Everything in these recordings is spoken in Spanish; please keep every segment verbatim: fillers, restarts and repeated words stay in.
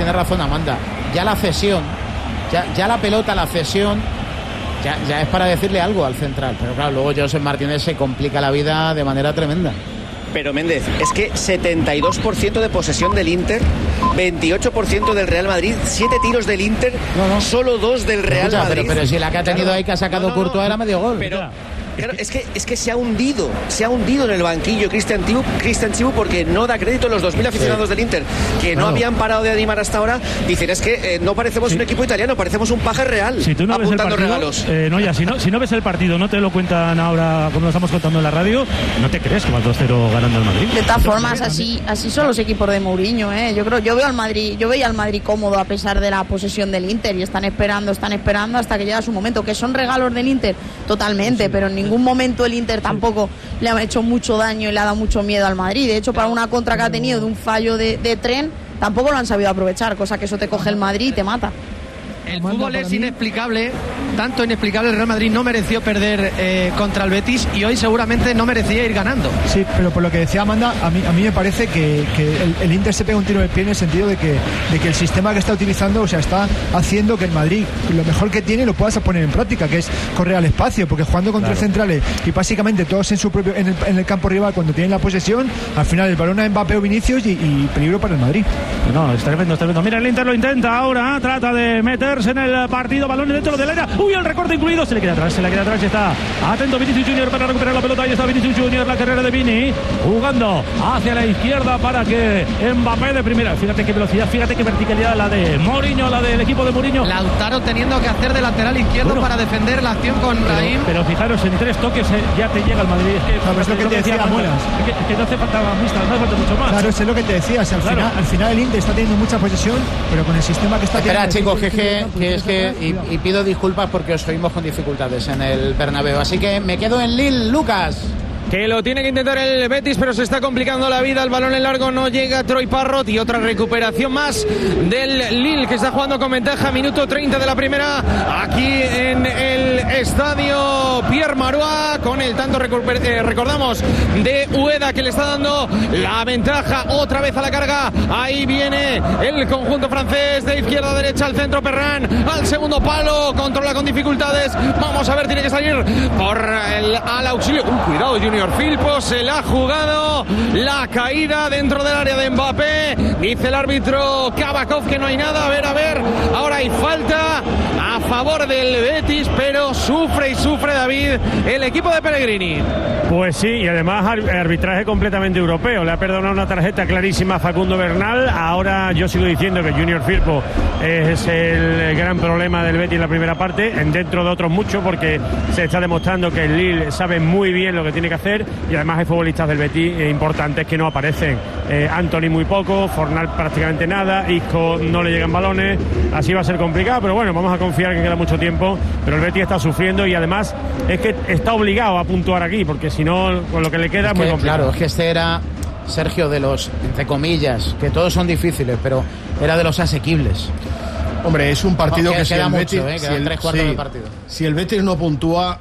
tiene razón Amanda. Ya la cesión, ya, ya la pelota, la cesión, ya, ya es para decirle algo al central. Pero claro, luego Josep Martínez se complica la vida de manera tremenda. Pero Méndez, es que setenta y dos por ciento de posesión del Inter, veintiocho por ciento del Real Madrid, siete tiros del Inter, no, no. solo dos del Real Escucha, Madrid. Pero, pero si la que ha tenido claro. ahí que ha sacado no, no, Courtois no, era medio gol. Pero, claro, es que, es que se ha hundido, se ha hundido en el banquillo Cristian Chivu, Cristian Chivu porque no da crédito a los dos mil aficionados sí. del Inter, que no, no habían parado de animar hasta ahora. Dicen, es que eh, no parecemos sí. un equipo italiano, parecemos un paje real, si tú no apuntando ves el partido, regalos. Eh, no, ya, si no, si no ves el partido, no te lo cuentan ahora como lo estamos contando en la radio, no te crees que vas dos cero ganando el Madrid. De todas formas, así, así son los equipos de Mourinho, ¿eh? Yo creo, yo veo al Madrid, yo veía al Madrid cómodo a pesar de la posesión del Inter y están esperando, están esperando hasta que llega su momento, que son regalos del Inter, totalmente, sí. pero en ningún momento el Inter tampoco le ha hecho mucho daño y le ha dado mucho miedo al Madrid. De hecho, para una contra que ha tenido de un fallo de, de tren, tampoco lo han sabido aprovechar, cosa que eso te coge el Madrid y te mata. El fútbol es inexplicable, tanto inexplicable. El Real Madrid no mereció perder eh, contra el Betis y hoy seguramente no merecía ir ganando. Sí, pero por lo que decía Amanda, a mí, a mí me parece que, que el, el Inter se pega un tiro en el pie en el sentido de que, de que el sistema que está utilizando, o sea, está haciendo que el Madrid, lo mejor que tiene, lo puedas poner en práctica, que es correr al espacio, porque jugando con claro. tres centrales y básicamente todos en su propio en el, en el campo rival cuando tienen la posesión, al final el balón a Mbappé o Vinicius y, y peligro para el Madrid. No, es tremendo, es tremendo. Mira, el Inter lo intenta ahora, trata de meterse en el partido, balón dentro del área. Uy, el recorte incluido, se le queda atrás, se le queda atrás y está atento Vinicius Junior para recuperar la pelota. Ahí está Vinicius Junior, la carrera de Vini, jugando hacia la izquierda para que Mbappé de primera. Fíjate qué velocidad, fíjate qué verticalidad la de Mourinho, la del equipo de Mourinho. Lautaro teniendo que hacer de lateral izquierdo bueno, para defender la acción con Raim. Pero, pero fijaros, en tres toques eh, ya te llega el Madrid. Es que, claro, es lo que te decía, decía Muelas. Que, que no hace falta vistas, no hace falta mucho más. Claro, es lo que te decía. O sea, al, claro. final, al final el Inter está teniendo mucha posesión, pero con el sistema que está Espera, teniendo. Espera, chicos, que, que, que es que. Y, y pido disculpas porque os oímos con dificultades en el Bernabéu. Así que me quedo en Lille, Lucas. Que lo tiene que intentar el Betis, pero se está complicando la vida. El balón en largo no llega. Troy Parrott y otra recuperación más del Lille, que está jugando con ventaja. Minuto treinta de la primera. Aquí en el estadio Pierre Marois, con el tanto, recuper- eh, recordamos, de Ueda, que le está dando la ventaja otra vez a la carga. Ahí viene el conjunto francés de izquierda a derecha al centro. Perran al segundo palo. Controla con dificultades. Vamos a ver, tiene que salir por el al auxilio. Uh, cuidado, Junior Firpo, se la ha jugado la caída dentro del área de Mbappé. Dice el árbitro Kabakov que no hay nada. A ver, a ver, ahora hay falta a favor del Betis, pero sufre y sufre, David, el equipo de Pellegrini. Pues sí, y además arbitraje completamente europeo. Le ha perdonado una tarjeta clarísima a Facundo Bernal. Ahora yo sigo diciendo que Junior Firpo es el gran problema del Betis en la primera parte, dentro de otros muchos, porque se está demostrando que el Lille sabe muy bien lo que tiene que hacer. Y además hay futbolistas del Betis eh, importantes que no aparecen. eh, Anthony muy poco, Fornal prácticamente nada, Isco no le llegan balones, así va a ser complicado, pero bueno, vamos a confiar que queda mucho tiempo. Pero el Betis está sufriendo y además es que está obligado a puntuar aquí, porque si no, con lo que le queda es, es muy que, complicado. Claro, es que este era, Sergio, de los, entre comillas, que todos son difíciles, pero era de los asequibles. Hombre, es un partido no, que, que si el Betis, mucho, eh, si, el, tres cuartos sí, del partido. si el Betis no puntúa,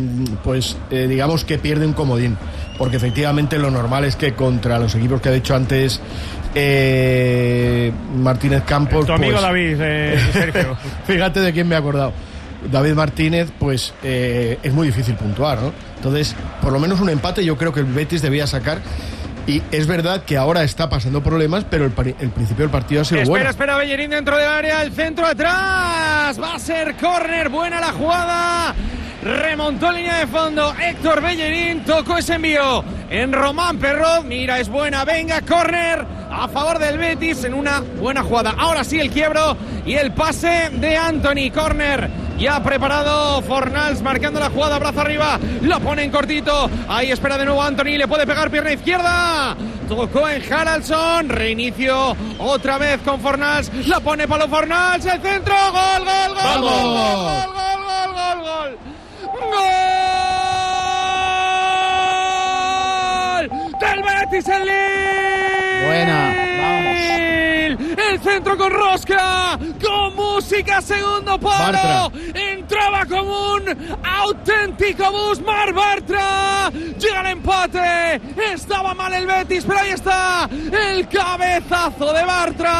pues eh, digamos que pierde un comodín, porque efectivamente lo normal es que contra los equipos que ha dicho antes eh, Martínez Campos, tu amigo pues, David, eh, Sergio. Fíjate de quién me he acordado. David Martínez, pues eh, es muy difícil puntuar, ¿no? Entonces, por lo menos un empate yo creo que el Betis debía sacar. Y es verdad que ahora está pasando problemas, pero el, el principio del partido ha sido espera, bueno. Espera, espera, Bellerín dentro del área, el centro atrás, va a ser córner, buena la jugada, remontó línea de fondo Héctor Bellerín, tocó ese envío en Román Perrot, mira, es buena, venga, córner a favor del Betis en una buena jugada. Ahora sí el quiebro y el pase de Anthony, córner. Ya preparado Fornals, marcando la jugada, brazo arriba, lo pone en cortito, ahí espera de nuevo Anthony, le puede pegar pierna izquierda, tocó en Haraldsson, reinicio otra vez con Fornals, la pone Pablo Fornals, el centro, gol, gol, gol, ¡vamos! gol, gol, gol, gol, gol, gol, gol del Betis en Lille. Buena, vamos. El centro con rosca, con música, segundo palo. Bartra. Entraba como un auténtico bus, Marc Bartra. Llega el empate. Estaba mal el Betis, pero ahí está el cabezazo de Bartra,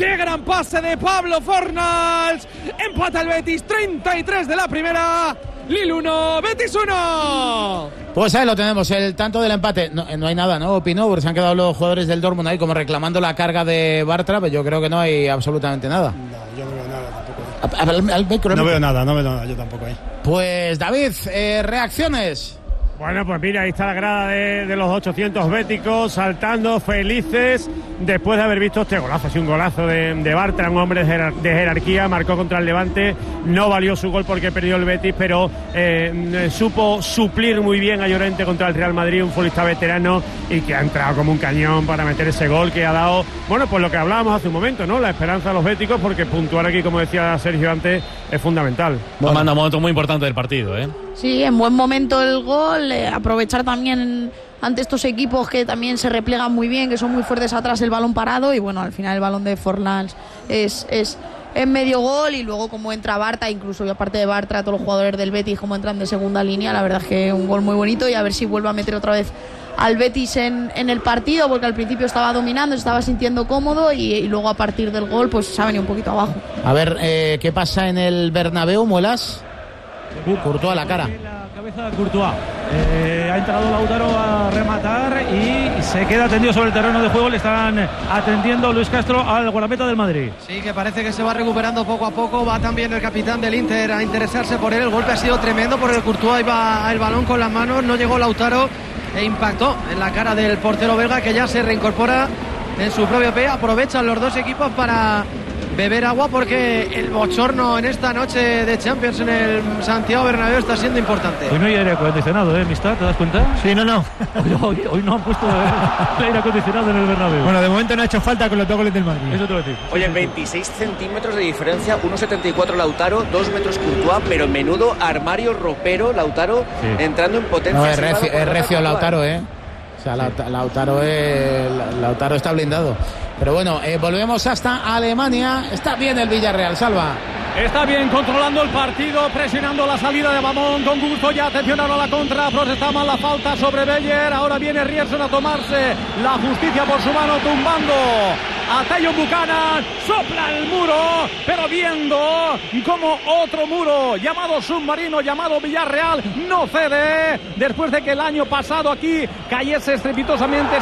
¡Qué gran pase de Pablo Fornals! Empata el Betis, treinta y tres de la primera. Lille uno, Betis uno. Pues ahí lo tenemos, el tanto del empate. No, no hay nada, ¿no, Pino? Porque se han quedado los jugadores del Dortmund ahí como reclamando la carga de Bartra, pero yo creo que no hay absolutamente nada. No, yo no veo nada tampoco. A, a, al, al micro, no veo nada, no veo nada, yo tampoco ahí. Pues David, eh, reacciones. Bueno, pues mira, ahí está la grada de, de los ochocientos béticos saltando felices después de haber visto este golazo. Sí, un golazo de, de Bartra, un hombre de, jerar, de jerarquía, marcó contra el Levante, no valió su gol porque perdió el Betis, pero eh, supo suplir muy bien a Llorente contra el Real Madrid, un futbolista veterano y que ha entrado como un cañón para meter ese gol que ha dado, bueno, pues lo que hablábamos hace un momento, ¿no? La esperanza a los béticos, porque puntuar aquí, como decía Sergio antes, es fundamental. Bueno. Manda un momento muy importante del partido, ¿eh? Sí, en buen momento el gol, eh, aprovechar también ante estos equipos que también se repliegan muy bien, que son muy fuertes atrás, el balón parado, y bueno, al final el balón de Forlans es, es, es medio gol, y luego como entra Bartra, incluso y aparte de Bartra, todos los jugadores del Betis como entran de segunda línea, la verdad es que un gol muy bonito, y a ver si vuelve a meter otra vez al Betis en, en el partido, porque al principio estaba dominando, se estaba sintiendo cómodo, y, y luego a partir del gol pues se ha venido un poquito abajo. A ver, eh, ¿qué pasa en el Bernabéu, Muelas? Uh, Courtois a la cara. La cabeza de Courtois. Eh, ha entrado Lautaro a rematar y se queda tendido sobre el terreno de juego. Le están atendiendo Luis Castro al guardameta del Madrid. Sí, que parece que se va recuperando poco a poco. Va también el capitán del Inter a interesarse por él. El golpe ha sido tremendo por el Courtois. Iba el balón con las manos. No llegó Lautaro e impactó en la cara del portero belga, que ya se reincorpora en su propio pie. Aprovechan los dos equipos para beber agua, porque el bochorno en esta noche de Champions en el Santiago Bernabéu está siendo importante. Hoy no hay aire acondicionado, ¿eh, Amistad? ¿Te das cuenta? Sí, no, no. Hoy, hoy, hoy no han puesto aire acondicionado en el Bernabéu. Bueno, de momento no ha hecho falta con los dos goles del Madrid. Eso te lo digo. Oye, veintiséis centímetros de diferencia, uno setenta y cuatro Lautaro, dos metros Courtois, pero menudo armario ropero Lautaro, sí, entrando en potencia. No, es recio, es recio Lautaro, ¿eh? O sea, sí. Lautaro, es, Lautaro está blindado. Pero bueno, eh, volvemos hasta Alemania. Está bien el Villarreal, Salva. Está bien controlando el partido, presionando la salida de Bamón con gusto, ya atencionado a la contra, protestamos la falta sobre Beyer. Ahora viene Rierson a tomarse la justicia por su mano, tumbando a Tayo Buchanan, sopla el muro, pero viendo como otro muro llamado submarino, llamado Villarreal, no cede, después de que el año pasado aquí cayese estrepitosamente.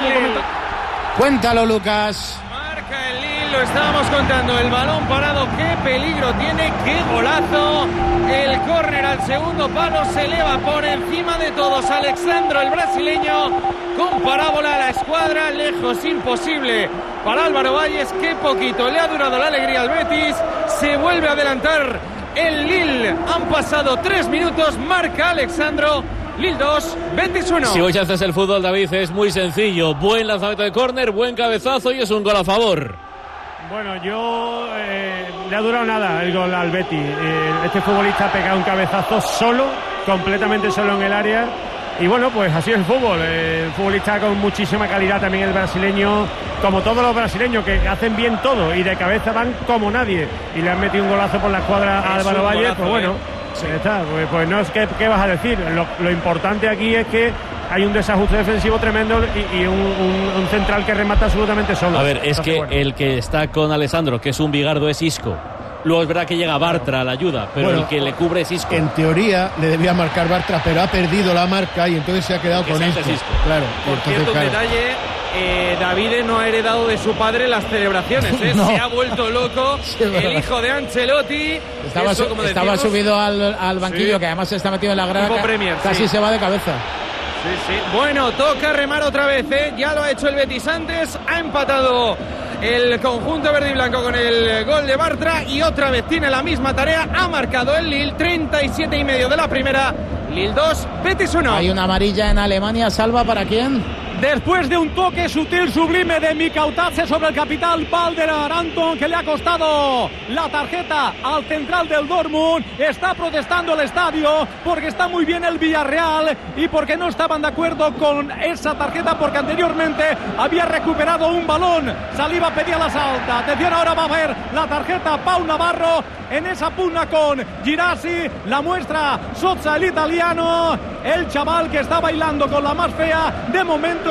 Cuéntalo, Lucas. Marca el Lille, lo estábamos contando, el balón parado, qué peligro tiene, qué golazo. El córner al segundo palo, se eleva por encima de todos Alexandro, el brasileño, con parábola a la escuadra, lejos, imposible para Álvaro Valles. Qué poquito le ha durado la alegría al Betis, se vuelve a adelantar el Lille. Han pasado tres minutos, marca Alexandro. Lille dos, Betis uno. Si hoy haces el fútbol, David, es muy sencillo. Buen lanzamiento de córner, buen cabezazo y es un gol a favor. Bueno, yo eh, le ha durado nada el gol al Betis. Eh, este futbolista ha pegado un cabezazo solo, completamente solo en el área. Y bueno, pues así es el fútbol. Eh, el futbolista con muchísima calidad también, el brasileño, como todos los brasileños que hacen bien todo y de cabeza van como nadie. Y le han metido un golazo por la escuadra a Álvaro Valle, pues bueno. Eh. Sí. Está, pues, pues no es que qué vas a decir. Lo, lo importante aquí es que hay un desajuste defensivo tremendo y, y un, un, un central que remata absolutamente solo. A ver, es Entonces, que bueno, el que está con Alessandro, que es un bigardo, es Isco. Luego es verdad que llega Bartra a la ayuda, pero bueno, el que le cubre es Isco. En teoría le debía marcar Bartra, pero ha perdido la marca y entonces se ha quedado con Isco. Isco. Claro. Por entonces, cierto, un claro. detalle, eh, Davide no ha heredado de su padre las celebraciones, ¿eh? No. Se ha vuelto loco sí, el hijo de Ancelotti. Estaba, Eso, como estaba decimos, subido al, al banquillo, sí, que además se está metido en la grada. Premier, casi sí. se va de cabeza. Sí, sí. Bueno, toca remar otra vez, ¿eh? Ya lo ha hecho el Betis antes, ha empatado el conjunto verde y blanco con el gol de Bartra y otra vez tiene la misma tarea, ha marcado el Lille, treinta y siete y medio de la primera, Lille dos, Betis uno. Hay una amarilla en Alemania, Salva, ¿para quién? Después de un toque sutil, sublime de Mikautase sobre el capitán Balder Aranton, que le ha costado la tarjeta al central del Dortmund, está protestando el estadio porque está muy bien el Villarreal y porque no estaban de acuerdo con esa tarjeta porque anteriormente había recuperado un balón. Saliba pedía la salta. Atención, ahora va a ver la tarjeta Pau Navarro en esa pugna con Girassi. La muestra Sozza, el italiano, el chaval que está bailando con la más fea. De momento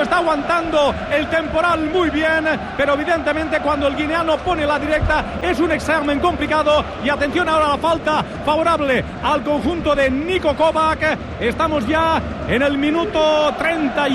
está aguantando el temporal muy bien, pero evidentemente cuando el guineano pone la directa es un examen complicado. Y atención ahora a la falta favorable al conjunto de Niko Kovac. Estamos ya en el minuto treinta y